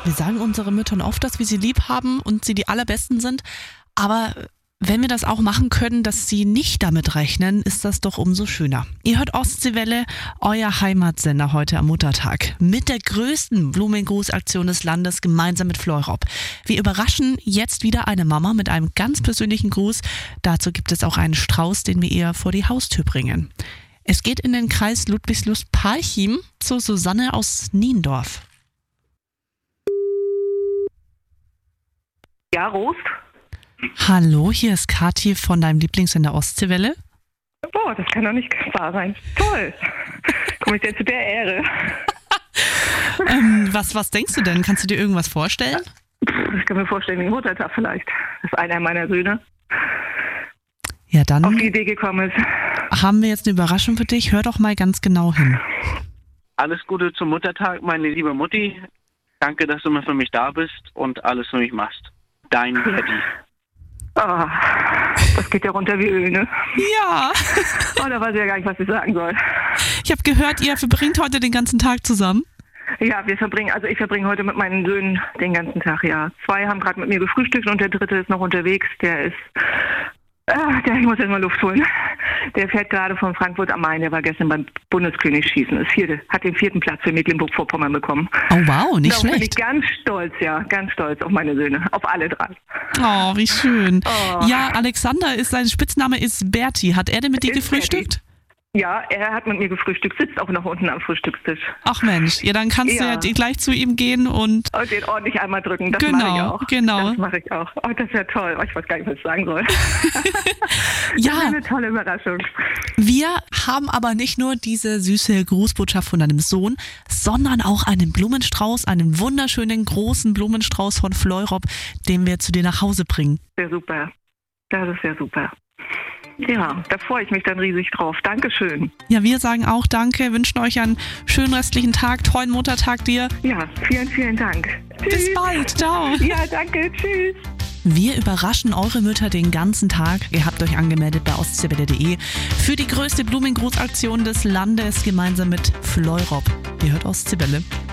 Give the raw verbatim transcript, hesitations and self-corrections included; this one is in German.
Wir sagen unseren Müttern oft, dass wir sie lieb haben und sie die allerbesten sind. Aber wenn wir das auch machen können, dass sie nicht damit rechnen, ist das doch umso schöner. Ihr hört Ostseewelle, euer Heimatsender heute am Muttertag. Mit der größten Blumengrußaktion des Landes gemeinsam mit Fleurop. Wir überraschen jetzt wieder eine Mama mit einem ganz persönlichen Gruß. Dazu gibt es auch einen Strauß, den wir ihr vor die Haustür bringen. Es geht in den Kreis Ludwigslust-Parchim zu Susanne aus Niendorf. Ja, Rost. Hallo, hier ist Kathi von deinem Lieblingssender Ostseewelle. Boah, das kann doch nicht wahr sein. Toll. Komme ich dir zu der Ehre. ähm, was, was denkst du denn? Kannst du dir irgendwas vorstellen? Ich kann mir vorstellen, wie ein Muttertag vielleicht. Das ist einer meiner Söhne. Ja, dann auf die Idee gekommen ist. Haben wir jetzt eine Überraschung für dich. Hör doch mal ganz genau hin. Alles Gute zum Muttertag, meine liebe Mutti. Danke, dass du immer für mich da bist und alles für mich machst. Dein Daddy. Oh, das geht ja runter wie Öl, ne? Ja. Oh, da weiß ich ja gar nicht, was ich sagen soll. Ich habe gehört, ihr verbringt heute den ganzen Tag zusammen. Ja, wir verbringen, also ich verbringe heute mit meinen Söhnen den ganzen Tag, ja. Zwei haben gerade mit mir gefrühstückt und der dritte ist noch unterwegs. Der ist, äh, der, ich muss jetzt mal Luft holen. Der fährt gerade von Frankfurt am Main. Der war gestern beim Bundeskönigsschießen. Das vierte, hat den vierten Platz für Mecklenburg-Vorpommern bekommen. Oh wow, nicht Darauf schlecht. bin ich ganz stolz, ja, ganz stolz auf meine Söhne, auf alle drei. Oh, wie schön. Oh. Ja, Alexander, ist sein Spitzname ist Berti. Hat er denn mit dir Ist gefrühstückt? Berti. Ja, er hat mit mir gefrühstückt, sitzt auch noch unten am Frühstückstisch. Ach Mensch, ja, dann kannst Ja. du ja gleich zu ihm gehen und... Und den ordentlich einmal drücken, das Genau, mache ich auch. genau. Das mache ich auch. Oh, das ist ja toll. Oh, ich weiß gar nicht, was ich sagen soll. Ja. Das ist eine tolle Überraschung. Wir haben aber nicht nur diese süße Grußbotschaft von deinem Sohn, sondern auch einen Blumenstrauß, einen wunderschönen großen Blumenstrauß von Fleurop, den wir zu dir nach Hause bringen. Sehr super. Das ist ja super. Ja, da freue ich mich dann riesig drauf. Dankeschön. Ja, wir sagen auch Danke, wünschen euch einen schönen restlichen Tag, tollen Muttertag dir. Ja, vielen, vielen Dank. Bis Tschüss. bald, ciao. Ja, danke, tschüss. Wir überraschen eure Mütter den ganzen Tag. Ihr habt euch angemeldet bei ostseewelle punkt de für die größte Blumengrußaktion des Landes gemeinsam mit Fleurop. Ihr hört Ostseewelle.